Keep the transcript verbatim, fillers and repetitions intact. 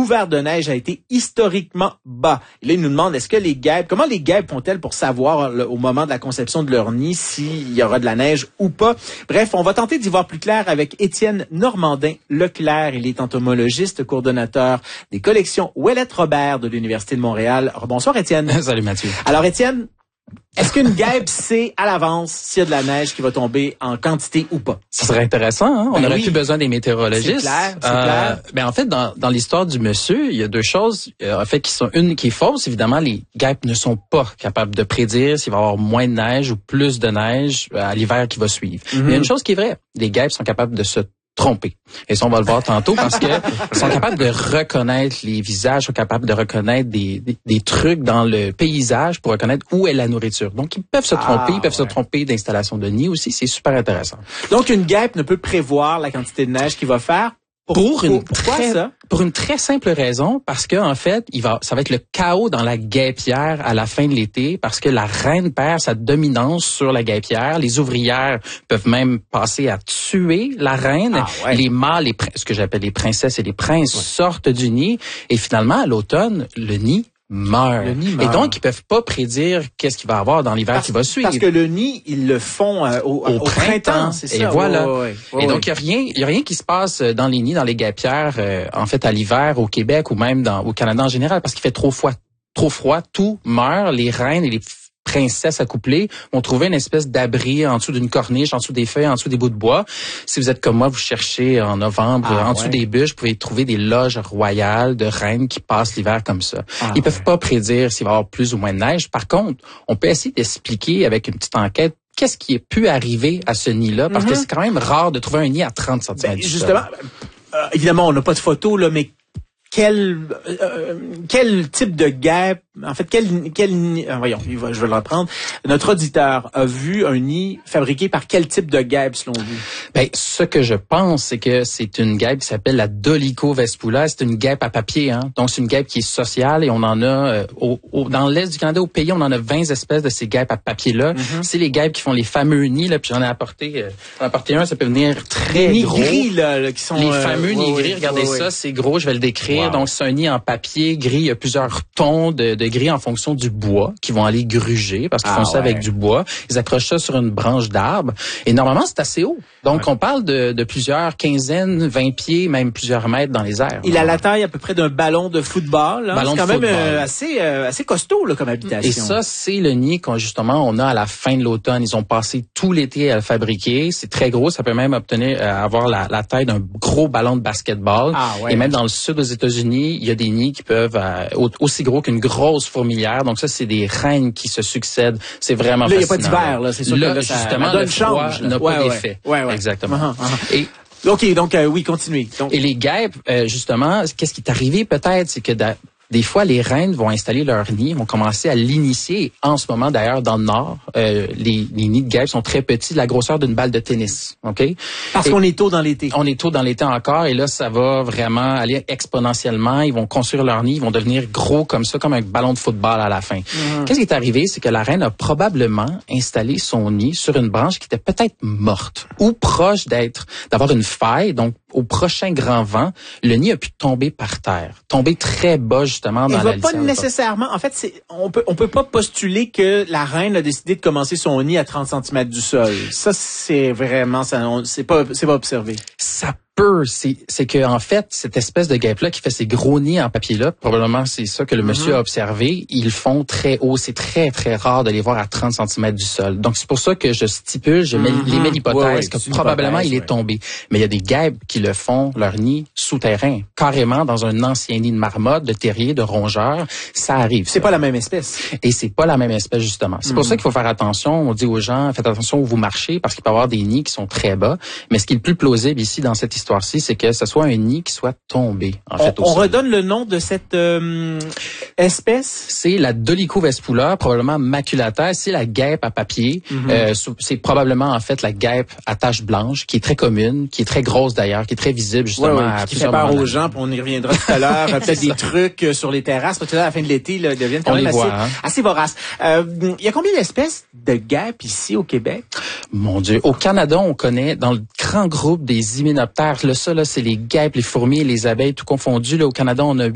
couvert de neige a été historiquement bas. Et là, il nous demande, est-ce que les guêpes, comment les guêpes font-elles pour savoir là, au moment de la conception de leur nid s'il y aura de la neige ou pas? Bref, on va tenter d'y voir plus clair avec Étienne Normandin-Leclerc. Il est entomologiste, coordonnateur des collections Ouellette-Robert de l'Université de Montréal. Bonsoir, Étienne. Salut, Mathieu. Alors, Étienne, est-ce qu'une guêpe sait à l'avance s'il y a de la neige qui va tomber en quantité ou pas? Ça serait intéressant, hein? On ben aurait oui. plus besoin des météorologistes. C'est clair, c'est euh, clair. Ben en fait, dans, dans l'histoire du monsieur, il y a deux choses euh, en fait qui sont une qui est fausse. Évidemment, les guêpes ne sont pas capables de prédire s'il va y avoir moins de neige ou plus de neige à l'hiver qui va suivre. Mm-hmm. Mais il y a une chose qui est vraie, les guêpes sont capables de se tromper. Et ça, on va le voir tantôt parce que ils sont capables de reconnaître les visages, sont capables de reconnaître des, des, des trucs dans le paysage pour reconnaître où est la nourriture. Donc, ils peuvent se tromper, ah, ils peuvent ouais. se tromper d'installation de nid aussi. C'est super intéressant. Donc, une guêpe ne peut prévoir la quantité de neige qu'il va faire. Pour, pour une pour, pourquoi très, ça? Pour une très simple raison, parce que en fait, il va, ça va être le chaos dans la guêpière à la fin de l'été, parce que la reine perd sa dominance sur la guêpière. Les ouvrières peuvent même passer à tuer la reine. Ah, ouais. Les mâles, les, ce que j'appelle les princesses et les princes, ouais. sortent du nid. Et finalement, à l'automne, le nid meurt. Le nid meurt. Et donc, ils peuvent pas prédire qu'est-ce qu'il va y avoir dans l'hiver parce, qui va suivre. Parce que le nid, ils le font euh, au, au, au printemps, printemps, c'est ça. Et voilà. Ouais, ouais, ouais, et ouais. donc, il y a rien, il y a rien qui se passe dans les nids, dans les guêpières, euh, en fait, à l'hiver, au Québec ou même dans, au Canada en général, parce qu'il fait trop froid, trop froid, tout meurt. Les reines et les princesses accouplées vont trouver une espèce d'abri en dessous d'une corniche, en dessous des feuilles, en dessous des bouts de bois. Si vous êtes comme moi, vous cherchez en novembre, ah, en dessous ouais. des bûches, vous pouvez trouver des loges royales de reines qui passent l'hiver comme ça. Ah, Ils ouais. peuvent pas prédire s'il va y avoir plus ou moins de neige. Par contre, on peut essayer d'expliquer avec une petite enquête qu'est-ce qui est pu arriver à ce nid-là, parce mm-hmm. que c'est quand même rare de trouver un nid à trente centimètres. Ben, justement, euh, évidemment, on n'a pas de photo, là, mais quel euh, quel type de guêpe, en fait, quel quel euh, voyons, je vais le reprendre. Notre auditeur a vu un nid fabriqué par quel type de guêpe selon vous? Ben, ce que je pense, c'est que c'est une guêpe qui s'appelle la Dolicho vespula. C'est une guêpe à papier, hein. Donc c'est une guêpe qui est sociale et on en a euh, au, au, dans l'est du Canada, au pays, on en a vingt espèces de ces guêpes à papier-là. Mm-hmm. C'est les guêpes qui font les fameux nids là. Puis j'en ai apporté, euh, j'en ai apporté un. Ça peut venir très les nids gros. Gris là, là, qui sont les euh, fameux ouais, nids ouais, gris. Regardez ouais, ça, ouais. c'est gros. Je vais le décrire. Wow. Donc c'est un nid en papier gris. Il y a plusieurs tons de, de gris en fonction du bois qui vont aller gruger parce qu'ils ah, font ça ouais. avec du bois. Ils accrochent ça sur une branche d'arbre et normalement c'est assez haut. Donc ouais. on parle de, de plusieurs quinzaines, vingt pieds, même plusieurs mètres dans les airs. Il a la taille à peu près d'un ballon de football. Hein? Ballon c'est quand de même football. Euh, assez euh, assez costaud là, comme habitation. Et ça c'est le nid qu'on justement on a à la fin de l'automne. Ils ont passé tout l'été à le fabriquer. C'est très gros. Ça peut même obtenir euh, avoir la, la taille d'un gros ballon de basketball. Ah, ouais. Et même dans le sud aux États-Unis, il y a des nids qui peuvent euh, aussi gros qu'une grosse fourmilière. Donc ça, c'est des reines qui se succèdent. C'est vraiment là, fascinant. Là, il n'y a pas d'hiver, là. C'est sûr là, que là, ça, justement, la donne le froid change, n'a ouais, pas ouais. d'effet. Ouais, ouais. Exactement. Uh-huh, uh-huh. Et OK, donc euh, oui, continuez. Donc... Et les guêpes, euh, justement, qu'est-ce qui est arrivé peut-être, c'est que da- des fois, les reines vont installer leur nid, vont commencer à l'initier. En ce moment, d'ailleurs, dans le Nord, euh, les, les nids de guêpes sont très petits, de la grosseur d'une balle de tennis. Ok Parce et qu'on est tôt dans l'été. On est tôt dans l'été encore, et là, ça va vraiment aller exponentiellement. Ils vont construire leur nid, ils vont devenir gros comme ça, comme un ballon de football à la fin. Mmh. Qu'est-ce qui est arrivé, c'est que la reine a probablement installé son nid sur une branche qui était peut-être morte ou proche d'être, d'avoir une faille. Donc, au prochain grand vent, le nid a pu tomber par terre, tomber très bas justement dans la litière. Il va pas nécessairement. En fait, c'est, on peut on peut pas postuler que la reine a décidé de commencer son nid à trente centimètres du sol. Ça, c'est vraiment ça. On, c'est pas c'est pas observé. Ça peu, c'est, c'est que en fait, cette espèce de guêpe-là qui fait ces gros nids en papier-là, probablement c'est ça que le monsieur mm-hmm. a observé, ils font très haut. C'est très, très rare de les voir à trente centimètres du sol. Donc, c'est pour ça que je stipule, je mets, mm-hmm. les mets l'hypothèse ouais, ouais, que probablement il est ouais. tombé. Mais il y a des guêpes qui le font, leur nid souterrain, carrément dans un ancien nid de marmotte, de terrier, de rongeur. Ça arrive. C'est ça. pas la même espèce. Et c'est pas la même espèce, justement. C'est mm-hmm. pour ça qu'il faut faire attention. On dit aux gens, faites attention où vous marchez, parce qu'il peut y avoir des nids qui sont très bas. Mais ce qui est le plus plausible ici, dans cette histoire-ci, c'est que ce soit un nid qui soit tombé, en on, fait. Au on sol. redonne le nom de cette euh, espèce? C'est la Dolicho vespula, probablement maculata. C'est la guêpe à papier. Mm-hmm. Euh, c'est probablement, en fait, la guêpe à taches blanches, qui est très commune, qui est très grosse d'ailleurs, qui est très visible, justement. Ouais, ouais, à qui fait peur aux gens, puis on y reviendra tout à l'heure. Peut-être des ça. trucs sur les terrasses, parce que là, à la fin de l'été, là, ils deviennent quand on même les assez, voit, hein? assez voraces. Euh, il y a combien d'espèces de guêpes ici au Québec? Mon Dieu. Au Canada, on connaît, dans le grand groupe des hyménoptères, là, ça, là, c'est les guêpes, les fourmis, les abeilles, tout confondu. Là, au Canada, on a